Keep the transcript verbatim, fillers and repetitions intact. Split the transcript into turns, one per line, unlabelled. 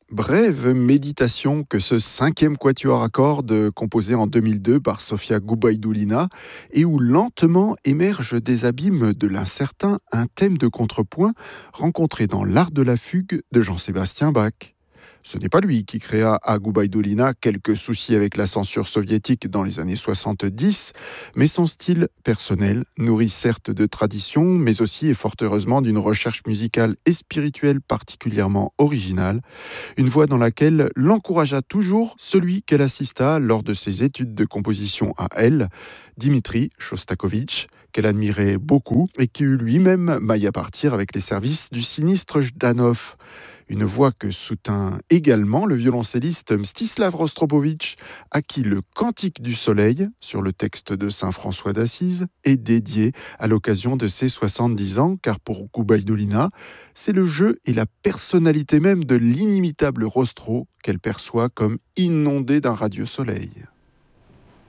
Brève méditation que ce cinquième quatuor à cordes composé en deux mille deux par Sofia Gubaidoulina et où lentement émerge des abîmes de l'incertain un thème de contrepoint rencontré dans l'art de la fugue de Jean-Sébastien Bach. Ce n'est pas lui qui créa à Gubaidoulina quelques soucis avec la censure soviétique dans les années soixante-dix, mais son style personnel nourrit certes de traditions, mais aussi et fort heureusement d'une recherche musicale et spirituelle particulièrement originale, une voix dans laquelle l'encouragea toujours celui qu'elle assista lors de ses études de composition à elle, Dimitri Shostakovich, qu'elle admirait beaucoup et qui eut lui-même maille à partir avec les services du sinistre Jdanov. Une voix que soutint également le violoncelliste Mstislav Rostropovitch, à qui le Cantique du Soleil, sur le texte de saint François d'Assise, est dédié à l'occasion de ses soixante-dix ans, car pour Gubaidoulina, c'est le jeu et la personnalité même de l'inimitable Rostro qu'elle perçoit comme inondé d'un radieux soleil.